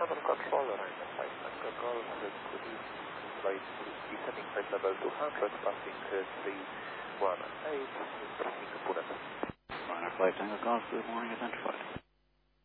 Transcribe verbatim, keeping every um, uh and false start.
London Control, runway five Tango Golf, good evening, flight descending flight level two hundred, passing uh, three one eight, pressing Pune. Runway five Tango Golf, good morning, identified.